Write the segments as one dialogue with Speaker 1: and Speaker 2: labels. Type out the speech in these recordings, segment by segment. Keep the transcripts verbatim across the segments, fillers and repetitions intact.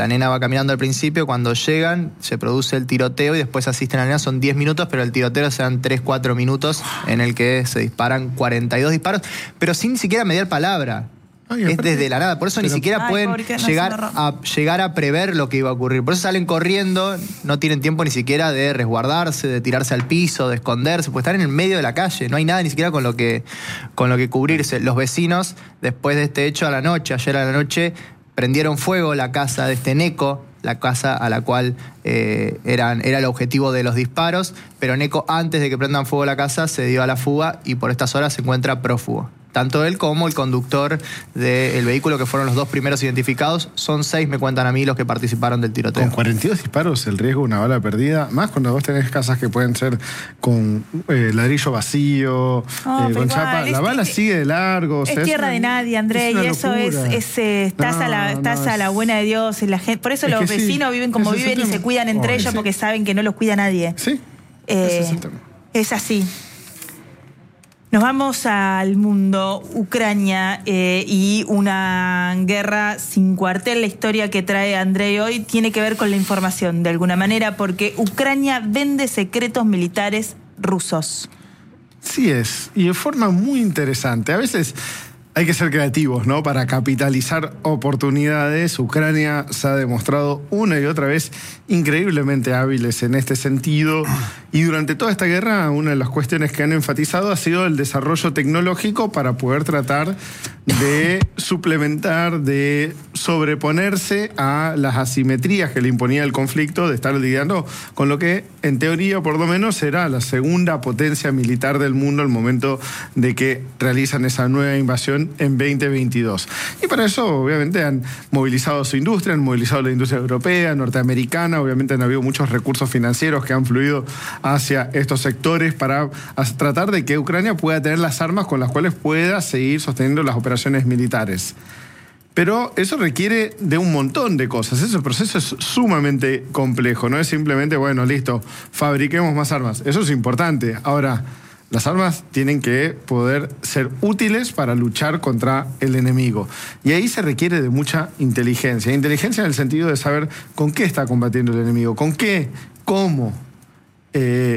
Speaker 1: La nena va caminando al principio, cuando llegan se produce el tiroteo y después asisten a la nena, son diez minutos, pero el tiroteo se dan tres, cuatro minutos en el que se disparan cuarenta y dos disparos, pero sin ni siquiera mediar palabra. Ay, es desde la nada, por eso pero, ni siquiera ay, pueden llegar a, llegar a prever lo que iba a ocurrir. Por eso salen corriendo, no tienen tiempo ni siquiera de resguardarse, de tirarse al piso, de esconderse, porque están en el medio de la calle, no hay nada ni siquiera con lo que, con lo que cubrirse. Los vecinos, después de este hecho a la noche, ayer a la noche, prendieron fuego la casa de este Neko, la casa a la cual eh, eran, era el objetivo de los disparos, pero Neko, antes de que prendan fuego la casa, se dio a la fuga y por estas horas se encuentra prófugo. Tanto él como el conductor del vehículo, que fueron los dos primeros identificados. Son seis, me cuentan a mí, los que participaron del tiroteo.
Speaker 2: Con cuarenta y dos disparos, el riesgo de una bala perdida, más cuando vos tenés casas que pueden ser con eh, ladrillo vacío, oh, eh, con chapa. La bala que, sigue de largo.
Speaker 3: Es
Speaker 2: o sea,
Speaker 3: tierra
Speaker 2: es
Speaker 3: de nadie, André, y eso es, es eh, estás, no, a, la, estás no, es... a la buena de Dios. Y la gente, por eso los vecinos sí, viven como viven y se cuidan entre oh, ellos sí. porque saben que no los cuida nadie.
Speaker 2: Sí,
Speaker 3: eh,
Speaker 2: ese es el tema.
Speaker 3: Es así. Nos vamos al mundo, Ucrania eh, y una guerra sin cuartel. La historia que trae André hoy tiene que ver con la información, de alguna manera, porque Ucrania vende secretos militares rusos.
Speaker 2: Sí es, y de forma muy interesante. A veces hay que ser creativos, ¿no? Para capitalizar oportunidades. Ucrania se ha demostrado una y otra vez increíblemente hábiles en este sentido. Y durante toda esta guerra, una de las cuestiones que han enfatizado ha sido el desarrollo tecnológico para poder tratar de suplementar, de sobreponerse a las asimetrías que le imponía el conflicto, de estar lidiando con lo que, en teoría, por lo menos, será la segunda potencia militar del mundo al momento de que realizan esa nueva invasión en veinte veintidós. Y para eso, obviamente, han movilizado su industria, han movilizado la industria europea, norteamericana, obviamente han habido muchos recursos financieros que han fluido hacia estos sectores para tratar de que Ucrania pueda tener las armas con las cuales pueda seguir sosteniendo las operaciones militares. Pero eso requiere de un montón de cosas. Ese proceso es sumamente complejo. No es simplemente, bueno, listo, fabriquemos más armas. Eso es importante. Ahora, las armas tienen que poder ser útiles para luchar contra el enemigo. Y ahí se requiere de mucha inteligencia. Inteligencia en el sentido de saber con qué está combatiendo el enemigo, con qué, cómo. Eh,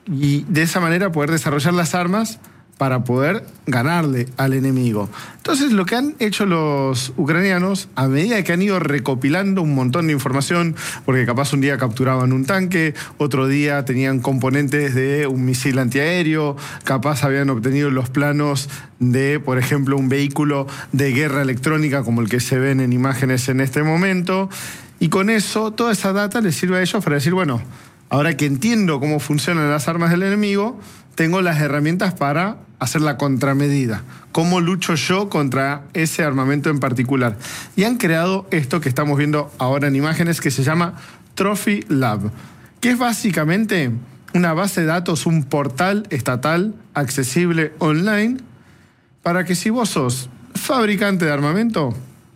Speaker 2: y de esa manera poder desarrollar las armas para poder ganarle al enemigo. Entonces, lo que han hecho los ucranianos, a medida que han ido recopilando un montón de información, porque capaz un día capturaban un tanque, otro día tenían componentes de un misil antiaéreo, capaz habían obtenido los planos de, por ejemplo, un vehículo de guerra electrónica como el que se ven en imágenes en este momento, y con eso, toda esa data les sirve a ellos para decir, bueno, ahora que entiendo cómo funcionan las armas del enemigo, tengo las herramientas para hacer la contramedida. ¿Cómo lucho yo contra ese armamento en particular? Y han creado esto que estamos viendo ahora en imágenes que se llama Trophy Lab, que es básicamente una base de datos, un portal estatal accesible online para que si vos sos fabricante de armamento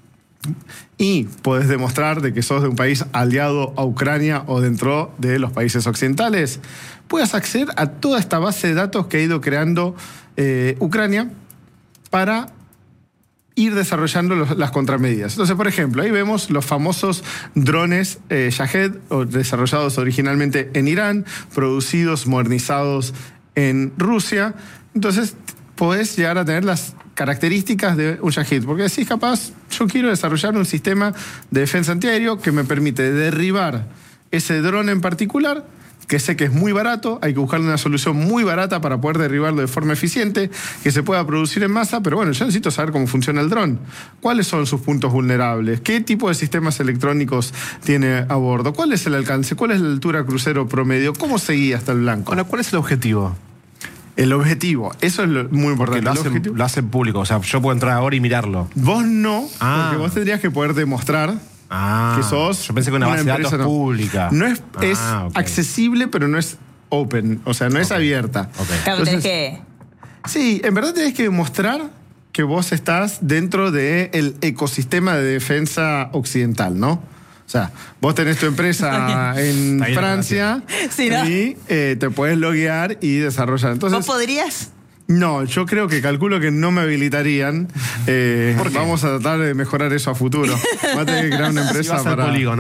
Speaker 2: y podés demostrar de que sos de un país aliado a Ucrania o dentro de los países occidentales, puedas acceder a toda esta base de datos que ha ido creando eh, Ucrania para ir desarrollando los, las contramedidas. Entonces, por ejemplo, ahí vemos los famosos drones eh, Shahed, desarrollados originalmente en Irán, producidos, modernizados en Rusia. Entonces, podés llegar a tener las características de un Shahed, porque decís, capaz, yo quiero desarrollar un sistema de defensa antiaéreo que me permite derribar ese dron en particular, que sé que es muy barato, hay que buscarle una solución muy barata para poder derribarlo de forma eficiente, que se pueda producir en masa, pero bueno, yo necesito saber cómo funciona el dron. ¿Cuáles son sus puntos vulnerables? ¿Qué tipo de sistemas electrónicos tiene a bordo? ¿Cuál es el alcance? ¿Cuál es la altura crucero promedio? ¿Cómo se guía hasta el blanco?
Speaker 4: Bueno, ¿cuál es el objetivo?
Speaker 2: El objetivo, eso es lo, muy importante.
Speaker 4: Porque lo hacen, lo hacen público, o sea, yo puedo entrar ahora y mirarlo.
Speaker 2: Vos no,
Speaker 4: ah.
Speaker 2: porque vos tendrías que poder demostrar
Speaker 4: ah.
Speaker 2: que sos
Speaker 4: Yo pensé que una, una base de datos
Speaker 2: no.
Speaker 4: pública.
Speaker 2: No es,
Speaker 4: ah,
Speaker 2: es
Speaker 4: okay.
Speaker 2: accesible, pero no es open, o sea, no es
Speaker 4: okay.
Speaker 2: abierta.
Speaker 3: Okay. Claro, tenés que...
Speaker 2: Sí, en verdad tenés que demostrar que vos estás dentro del ecosistema de defensa occidental, ¿no? O sea, vos tenés tu empresa en bien, Francia sí, ¿no? y eh, te puedes loguear y desarrollar. Entonces,
Speaker 3: ¿vos podrías?
Speaker 2: No, yo creo que calculo que no me habilitarían. Eh, vamos a tratar de mejorar eso a futuro. Vamos a tener que crear una empresa
Speaker 4: si
Speaker 2: para...
Speaker 4: polígono.